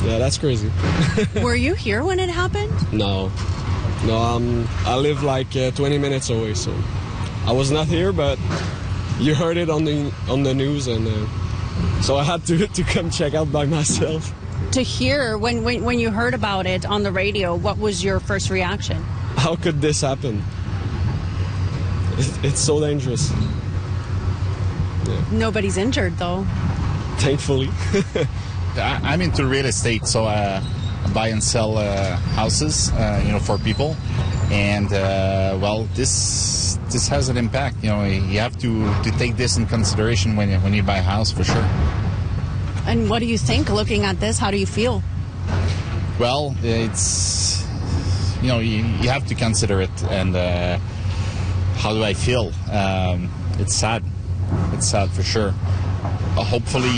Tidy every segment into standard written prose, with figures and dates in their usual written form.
Yeah, that's crazy. Were you here when it happened? No, I live like 20 minutes away, so I was not here, but you heard it on the news, and so I had to come check out by myself. To hear, when you heard about it on the radio, what was your first reaction? How could this happen? It's so dangerous. Yeah. Nobody's injured, though. Thankfully. I'm into real estate, so I buy and sell houses, for people. And, this has an impact. You have to take this in consideration when you buy a house, for sure. And what do you think, looking at this? How do you feel? Well, it's, you have to consider it. And how do I feel? It's sad. It's sad for sure. Hopefully,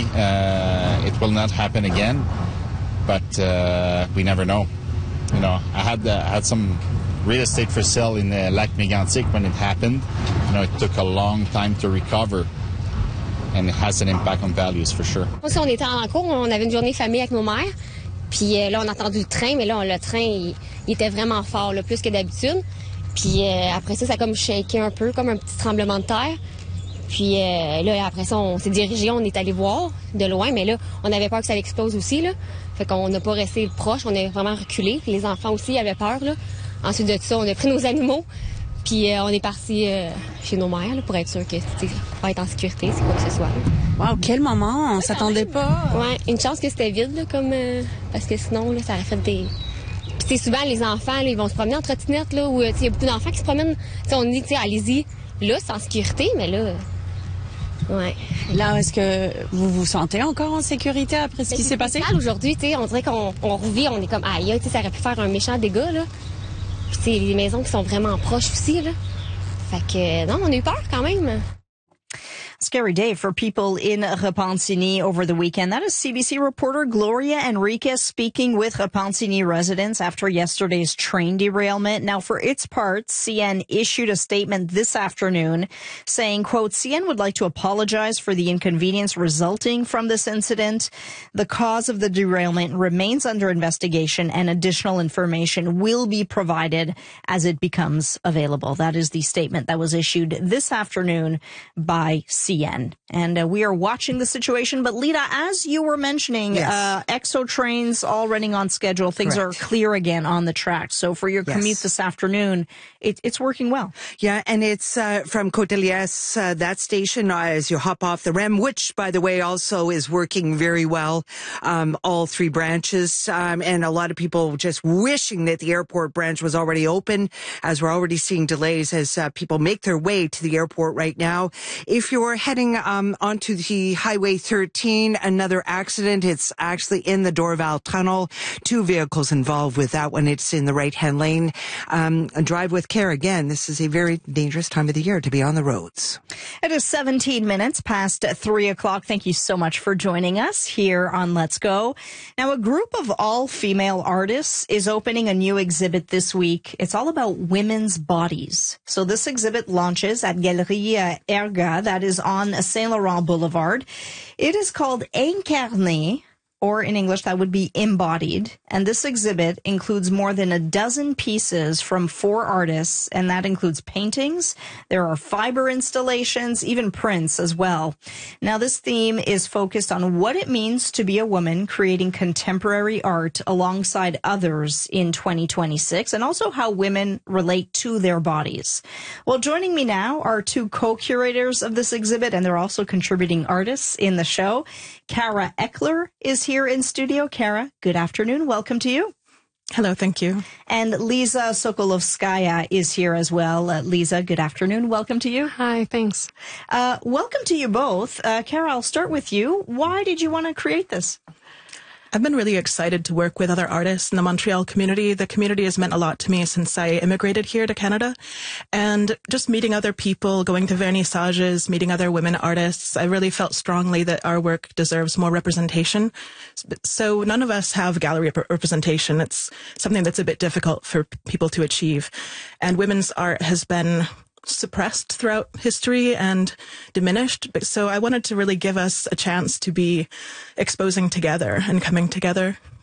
it will not happen again, but we never know. I had some real estate for sale in Lac Mégantic when it happened. It took a long time to recover, and it has an impact on values for sure. Aussi, on était en cours, on avait une journée famille avec nos mères, puis là, on a entendu le train, mais là, le train, il était vraiment fort, là, plus que d'habitude. Puis après ça a comme shaké un peu, comme un petit tremblement de terre. Puis là, après ça, on s'est dirigé, on est allé voir de loin, mais là, on avait peur que ça explose aussi, là. Fait qu'on n'a pas resté proche, on a vraiment reculé. Les enfants aussi avaient peur, là. Ensuite de ça, on a pris nos animaux, puis on est parti chez nos mères, là, pour être sûr que, pas être en sécurité, c'est quoi que ce soit. Là. Wow, quel moment! On s'attendait pas! Ouais, une chance que c'était vide, là, comme... parce que sinon, là, ça aurait fait des... Puis souvent, les enfants, là, ils vont se promener en trottinette, là, où il y a beaucoup d'enfants qui se promènent. On dit, allez-y, là, c'est en sécurité, mais là... Ouais. Là, est-ce que vous vous sentez encore en sécurité après ce qui s'est passé? Aujourd'hui, on dirait qu'on revit, on est comme aïe, ça aurait pu faire un méchant dégât, là. Puis les maisons qui sont vraiment proches aussi, là. Fait que non, on a eu peur quand même. Scary day for people in Repentigny over the weekend. That is CBC reporter Gloria Enriquez speaking with Repentigny residents after yesterday's train derailment. Now, for its part, CN issued a statement this afternoon saying, quote, CN would like to apologize for the inconvenience resulting from this incident. The cause of the derailment remains under investigation and additional information will be provided as it becomes available. That is the statement that was issued this afternoon by CN. And we are watching the situation. But Lita, as you were mentioning, yes. EXO trains all running on schedule. Things Correct. Are clear again on the track. So for your commute this afternoon, it's working well. Yeah, and it's from Côte-de-Liesse, that station, as you hop off the REM, which, by the way, also is working very well, all three branches. And a lot of people just wishing that the airport branch was already open, as we're already seeing delays as people make their way to the airport right now. If you're heading onto the Highway 13, another accident. It's actually in the Dorval Tunnel. 2 vehicles involved with that one. It's in the right-hand lane. Drive with care. Again, this is a very dangerous time of the year to be on the roads. It is 17 minutes past 3 o'clock. Thank you so much for joining us here on Let's Go. Now, a group of all-female artists is opening a new exhibit this week. It's all about women's bodies. So this exhibit launches at Galerie Erga, that is on Saint Laurent Boulevard. It is called Incarné, or in English, that would be embodied. And this exhibit includes more than a dozen pieces from 4 artists, and that includes paintings. There are fiber installations, even prints as well. Now, this theme is focused on what it means to be a woman creating contemporary art alongside others in 2026, and also how women relate to their bodies. Well, joining me now are 2 co-curators of this exhibit, and they're also contributing artists in the show. Kara Eckler is here in studio. Kara, good afternoon. Welcome to you. Hello, thank you. And Lisa Sokolovskaya is here as well. Lisa, good afternoon. Welcome to you. Hi, thanks. Welcome to you both. Kara, I'll start with you. Why did you want to create this? I've been really excited to work with other artists in the Montreal community. The community has meant a lot to me since I immigrated here to Canada. And just meeting other people, going to vernissages, meeting other women artists, I really felt strongly that our work deserves more representation. So none of us have gallery representation. It's something that's a bit difficult for people to achieve. And women's art has been suppressed throughout history and diminished. So I wanted to really give us a chance to be exposing together and coming together